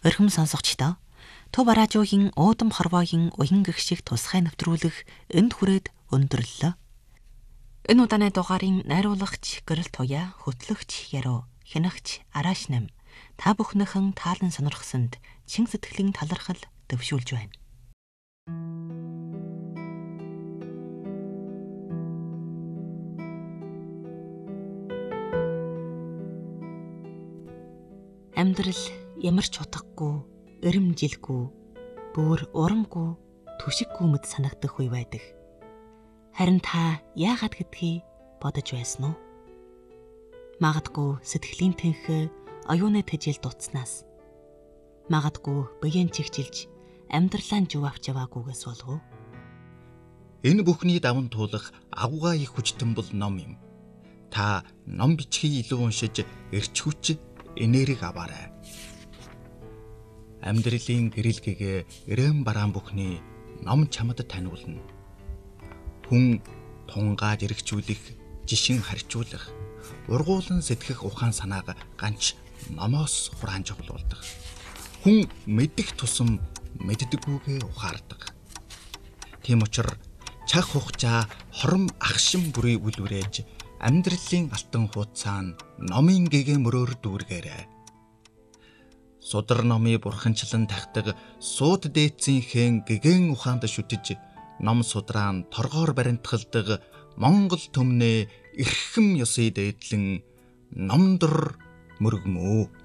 Орхим сонсогчдоо Төв Бараажуугийн уудам хорвоогийн уян гихшиг тусгай нэвтрүүлэх энд хүрээд өндөрлөлөө. Энэ удааны дугаарын найруулагч Гэрэл Туяа, хөтлөгч Яруу, хянагч Арааш нам та бүхнийхэн таалан сонирхсонд чин сэтгэлийн талархал дэвшүүлж байна. Амьдрал ямар ч утгагүй, эрэмжилгүй, бүр урамгүй, түшиггүй мэд санагдах үе байдаг. Харин та яагаад гэдгийг бодож байсан уу? Магадгүй сэтгэлийн тэнхээ оюуны тэжээл дутснаас, магадгүй биеийн чигчилж амьдралаа жив авч яваагүйгээс болов уу? Энэ бүхний даван туулах авгаа их хүчтэн бол ном юм. Та ном бичгийг илүү уншиж эрч хүч энерги аваарай. Амьдралын гэрэл гэгээ эрэм бараан бүхний ном чамд таниулна. Хүн тунгааж эргчүүлэх, жишин харьцуулах, ургуулan сэтгэх ухаан санааг ганц номоос хураанж авуулдаг. Хүн мэдэх тусам мэддэггүйгээ ухаардаг. Тийм учраас чах хугацаа хором ахшин бүрий үлврээж амьдралын алтан хуудасаа номын гэгээ мөрөөр дүүргээрэй. Судар номыг бурханчлан тахдаг сууд дээдсийнхэн гэгэн ухаанд шүтэж ном судраан торгоор баримтгалдаг Монгол төмнөө эрхэм ёсыг дээдлэн номдор мөргмөө.